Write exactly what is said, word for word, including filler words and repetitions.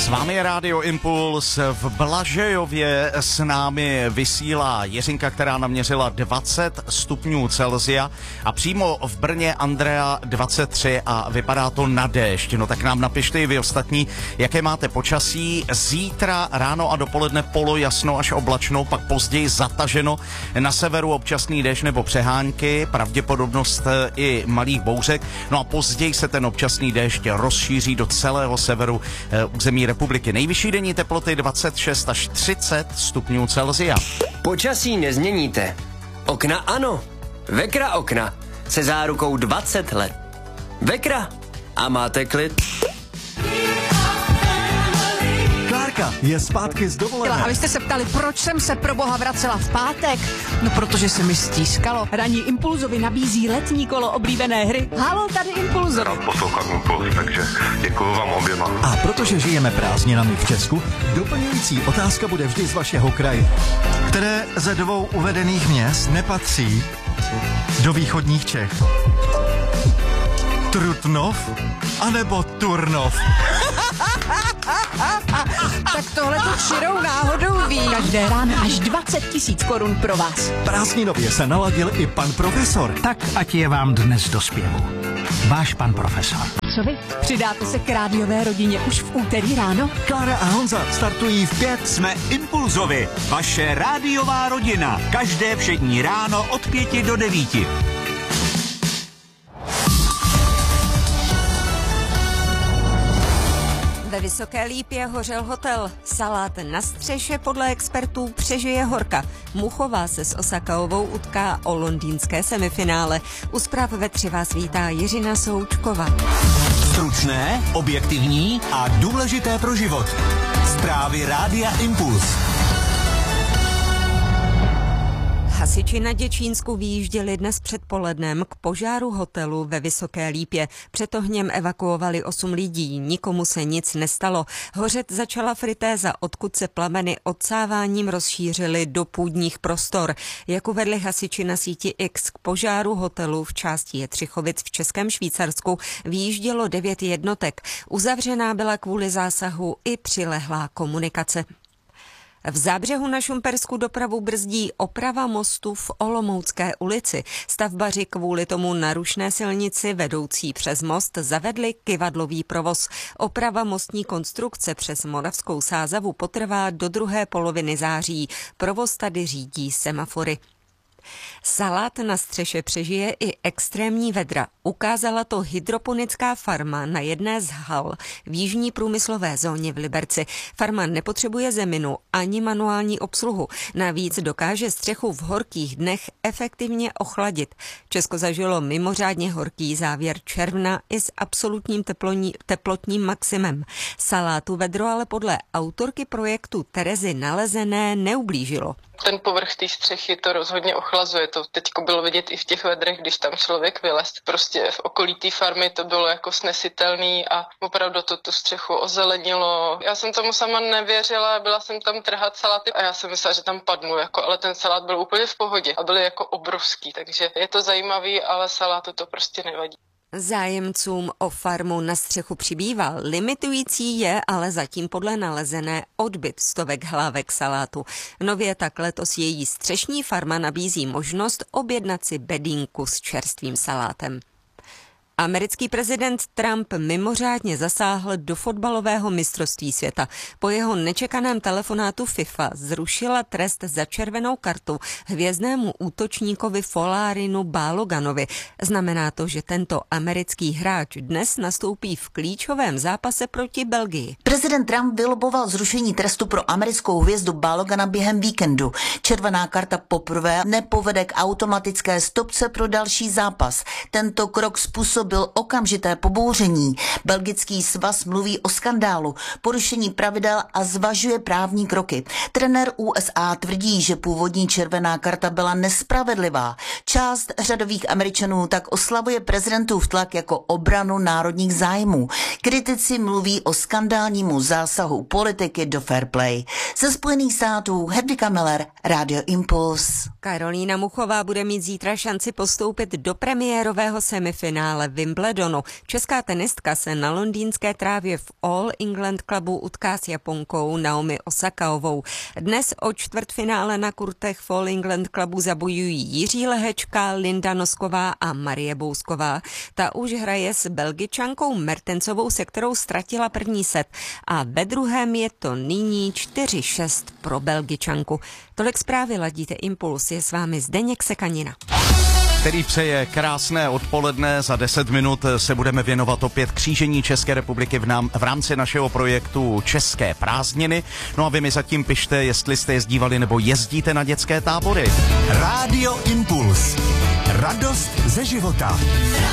vámi je Rádio Impuls. V Blažejově s námi vysílá Jiřinka, která naměřila dvacet stupňů Celsia, a přímo v Brně Andrea dvacet tři a vypadá to na déšť. No tak nám napište i vy ostatní, jaké máte počasí. Zítra ráno a dopoledne polojasno až oblačno, pak později zataženo, na severu občasný déšť nebo přehánky, pravděpodobnost i malých bouřek. No a později se ten občasný déšť rozšíří do celého severu území republiky. Nejvyšší denní teploty dvacet šest až třicet stupňů Celsia. Počasí nezměníte. Okna ano. Vekra okna se zárukou dvacet let. Vekra a máte klid. Klárka je zpátky z dovolené. A vy jste se ptali, proč jsem se pro boha vracela v pátek? No protože se mi stískalo. Ranní Impulzovi nabízí letní kolo oblíbené hry. Halo, tady Impulzovi. Rád poslouchám Impuls, takže děkuju vám oběma. A protože žijeme prázdninami v Česku, doplňující otázka bude vždy z vašeho kraje. Které ze dvou uvedených měst nepatří do východních Čech? Trutnov anebo Turnov? Tak tohle to čirou náhodou ví. Každé ráno až dvacet tisíc korun pro vás. Prázdninově se naladil i pan profesor. Tak ať je vám dnes do zpěvu. Váš pan profesor. Co vy? Přidáte se k rádiové rodině už v úterý ráno? Klára a Honza startují v pět. Jsme Impulzovi, vaše rádiová rodina. Každé všední ráno od pěti do devíti. Ve Vysoké Lípě hořel hotel. Salát na střeše podle expertů přežije horka. Muchová se s Osakaovou utká o londýnské semifinále. U zpráv ve tři vás vítá Jiřina Součková. Stručné, objektivní a důležité pro život. Zprávy Rádia Impuls. Hasiči na Děčínsku vyjížděli dnes předpolednem k požáru hotelu ve Vysoké Lípě. Před ohněm evakuovali osm lidí, nikomu se nic nestalo. Hořet začala fritéza, odkud se plameny odsáváním rozšířily do půdních prostor. Jak uvedli hasiči na síti X, k požáru hotelu v části Jetřichovic v Českém Švýcarsku vyjíždělo devět jednotek. Uzavřená byla kvůli zásahu i přilehlá komunikace. V Zábřehu na Šumpersku dopravu brzdí oprava mostu v Olomoucké ulici. Stavbaři kvůli tomu na rušné silnici vedoucí přes most zavedli kyvadlový provoz. Oprava mostní konstrukce přes Moravskou Sázavu potrvá do druhé poloviny září. Provoz tady řídí semafory. Salát na střeše přežije i extrémní vedra. Ukázala to hydroponická farma na jedné z hal v jižní průmyslové zóně v Liberci. Farma nepotřebuje zeminu ani manuální obsluhu. Navíc dokáže střechu v horkých dnech efektivně ochladit. Česko zažilo mimořádně horký závěr června i s absolutním teplotní, teplotním maximem. Salátu vedro ale podle autorky projektu Terezy Nalezené neublížilo. Ten povrch té střechy to rozhodně ochlazuje. To teďko bylo vidět i v těch vedrech, když tam člověk vylez. Prostě v okolí té farmy to bylo jako snesitelný a opravdu to tu střechu ozelenilo. Já jsem tomu sama nevěřila, byla jsem tam trhat saláty a já jsem myslela, že tam padnu, jako, ale ten salát byl úplně v pohodě a byly jako obrovský, takže je to zajímavý, ale salátu to prostě nevadí. Zájemcům o farmu na střechu přibývá. Limitující je ale zatím podle Nalezené odbyt stovek hlávek salátu. Nově tak letos její střešní farma nabízí možnost objednat si bedínku s čerstvým salátem. Americký prezident Trump mimořádně zasáhl do fotbalového mistrovství světa. Po jeho nečekaném telefonátu FIFA zrušila trest za červenou kartu hvězdnému útočníkovi Folárinu Baloganovi. Znamená to, že tento americký hráč dnes nastoupí v klíčovém zápase proti Belgii. Prezident Trump vyloboval zrušení trestu pro americkou hvězdu Balogana během víkendu. Červená karta poprvé nepovede k automatické stopce pro další zápas. Tento krok způsobil byl okamžité pobouření. Belgický svaz mluví o skandálu, porušení pravidel a zvažuje právní kroky. Trenér U S A tvrdí, že původní červená karta byla nespravedlivá. Část řadových Američanů tak oslavuje prezidentův tlak jako obranu národních zájmů. Kritici mluví o skandálnímu zásahu politiky do fair play. Ze Spojených států Hedvika Miller, Radio Impuls. Karolína Muchová bude mít zítra šanci postoupit do premiérového semifinále Wimbledonu. Česká tenistka se na londýnské trávě v All England Clubu utká s Japonkou Naomi Osakaovou. Dnes o čtvrtfinále na kurtech v All England Clubu zabojují Jiří Lehečka, Linda Nosková a Marie Bousková. Ta už hraje s Belgičankou Mertensovou, se kterou ztratila první set. A ve druhém je to nyní čtyři šest pro Belgičanku. Tolik zprávy, ladíte Impuls, je s vámi Zdeněk Sekanina. Který přeje krásné odpoledne. Za deset minut se budeme věnovat opět křížení České republiky v, nám, v rámci našeho projektu České prázdniny. No a vy mi zatím pište, jestli jste jezdívali nebo jezdíte na dětské tábory. Rádio Impuls. Radost ze života.